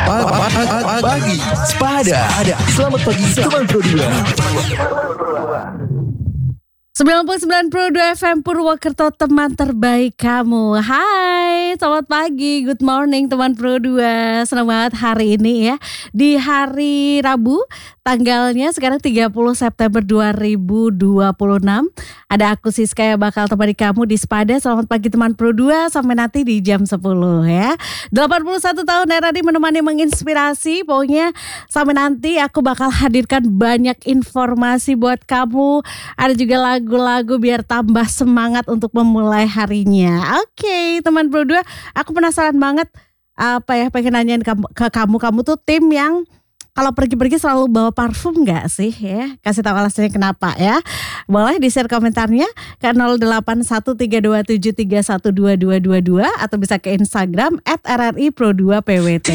Pagi Sepada. Selamat pagi teman Pro 99.2 FM Purwokerto, teman terbaik kamu. Hai, selamat pagi, good morning teman Pro 2. Senang banget hari ini ya, di hari Rabu, tanggalnya sekarang 30 September 2026. Ada aku Siska yang bakal temani kamu di Sepada. Selamat pagi teman Pro 2, sampai nanti di jam 10 ya. 81 tahun RRI menemani, menginspirasi. Pokoknya sampai nanti aku bakal hadirkan banyak informasi buat kamu. Ada juga lagu-lagu biar tambah semangat untuk memulai harinya. Oke, teman Pro 2, aku penasaran banget pengen nanyain ke kamu tuh tim yang kalau pergi-pergi selalu bawa parfum gak sih ya? Kasih tahu alasannya kenapa ya. Boleh di-share komentarnya ke 081327312222 atau bisa ke Instagram @rripro2pwt.